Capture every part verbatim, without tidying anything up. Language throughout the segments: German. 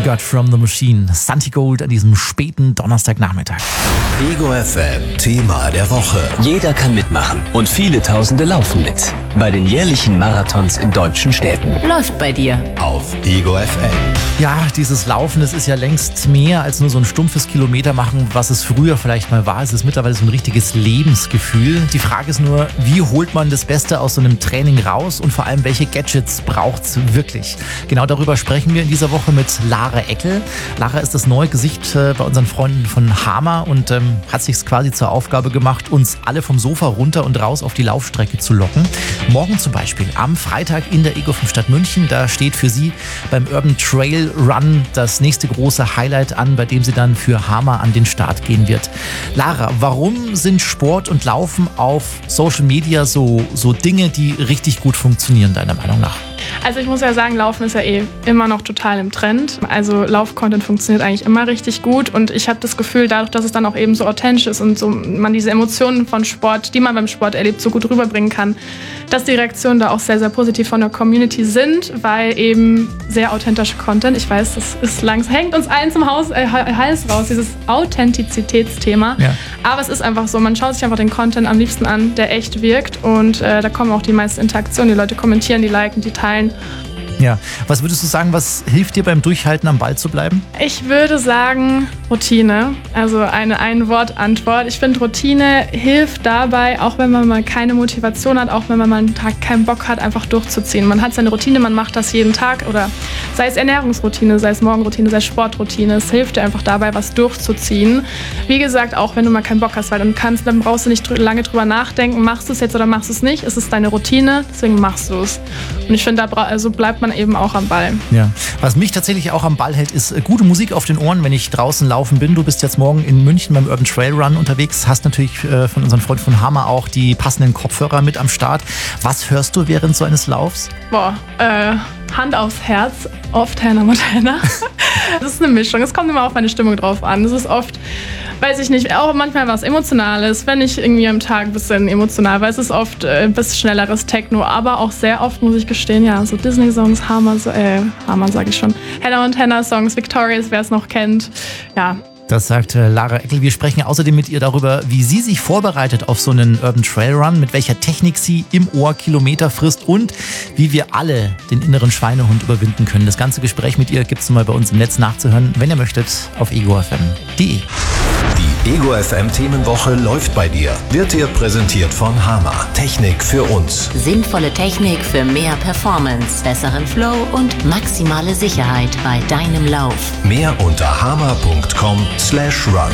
Got From The Machine. Santi Gold an diesem späten Donnerstagnachmittag. Ego F M Thema der Woche. Jeder kann mitmachen und viele Tausende laufen mit. Bei den jährlichen Marathons in deutschen Städten. Läuft bei dir. Auf Ego F M. Ja, dieses Laufen, das ist ja längst mehr als nur so ein stumpfes Kilometer machen, was es früher vielleicht mal war. Es ist mittlerweile so ein richtiges Lebensgefühl. Die Frage ist nur, wie holt man das Beste aus so einem Training raus und vor allem, welche Gadgets braucht es wirklich? Genau darüber sprechen wir in dieser Woche mit Lara Eckel. Lara ist das neue Gesicht äh, bei unseren Freunden von Hama und ähm, hat sich quasi zur Aufgabe gemacht, uns alle vom Sofa runter und raus auf die Laufstrecke zu locken. Morgen zum Beispiel am Freitag in der Ego fünf Stadt München. Da steht für sie beim Urban Trail Run das nächste große Highlight an, bei dem sie dann für Hama an den Start gehen wird. Lara, warum sind Sport und Laufen auf Social Media so, so Dinge, die richtig gut funktionieren, deiner Meinung nach? Also ich muss ja sagen, Laufen ist ja eh immer noch total im Trend. Also Lauf-Content funktioniert eigentlich immer richtig gut und ich habe das Gefühl, dadurch, dass es dann auch eben so authentisch ist und so man diese Emotionen von Sport, die man beim Sport erlebt, so gut rüberbringen kann, dass die Reaktionen da auch sehr, sehr positiv von der Community sind, weil eben sehr authentischer Content, ich weiß, das ist langsam, hängt uns allen zum Haus, äh, Hals raus, dieses Authentizitätsthema. Ja. Aber es ist einfach so, man schaut sich einfach den Content am liebsten an, der echt wirkt und äh, da kommen auch die meisten Interaktionen, die Leute kommentieren, die liken, die teilen. Ja, was würdest du sagen, was hilft dir beim Durchhalten am Ball zu bleiben? Ich würde sagen Routine, also eine Ein-Wort-Antwort. Ich finde, Routine hilft dabei, auch wenn man mal keine Motivation hat, auch wenn man mal einen Tag keinen Bock hat, einfach durchzuziehen. Man hat seine Routine, man macht das jeden Tag oder sei es Ernährungsroutine, sei es Morgenroutine, sei es Sportroutine. Es hilft dir einfach dabei, was durchzuziehen. Wie gesagt, auch wenn du mal keinen Bock hast, weil dann kannst, dann brauchst du nicht lange drüber nachdenken, machst du es jetzt oder machst du es nicht. Es ist deine Routine, deswegen machst du es. Und ich finde, da also bleibt man eben auch am Ball. Ja. Was mich tatsächlich auch am Ball hält, ist gute Musik auf den Ohren, wenn ich draußen laufen bin. Du bist jetzt morgen in München beim Urban Trail Run unterwegs, hast natürlich äh, von unseren Freunden von Hama auch die passenden Kopfhörer mit am Start. Was hörst du während so eines Laufs? Boah, äh, Hand aufs Herz, oft Hannah Montana. Das ist eine Mischung, es kommt immer auf meine Stimmung drauf an. Das ist oft, weiß ich nicht, auch manchmal was Emotionales, wenn ich irgendwie am Tag ein bisschen emotional war. Es ist oft äh, ein bisschen schnelleres Techno, aber auch sehr oft, muss ich gestehen, ja, so Disney-Songs, Hama, äh, Hama sage ich schon, Hannah Montana-Songs, Victorious, wer es noch kennt, ja. Das sagt Lara Eckel. Wir sprechen außerdem mit ihr darüber, wie sie sich vorbereitet auf so einen Urban Trail Run, mit welcher Technik sie im Ohr Kilometer frisst und wie wir alle den inneren Schweinehund überwinden können. Das ganze Gespräch mit ihr gibt es mal bei uns im Netz nachzuhören, wenn ihr möchtet, auf ego f m punkt d e. Die Ego F M Themenwoche läuft bei dir. Wird dir präsentiert von Hama. Technik für uns. Sinnvolle Technik für mehr Performance, besseren Flow und maximale Sicherheit bei deinem Lauf. Mehr unter hama punkt com slash run.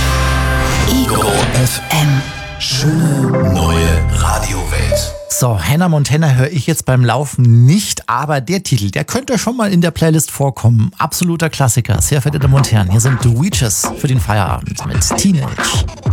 Ego F M. Schöne neue Radiowelt. So, Hannah Montana höre ich jetzt beim Laufen nicht, aber der Titel, der könnte schon mal in der Playlist vorkommen. Absoluter Klassiker. Sehr verehrte Damen und Herren, hier sind The Weeches für den Feierabend mit Teenage.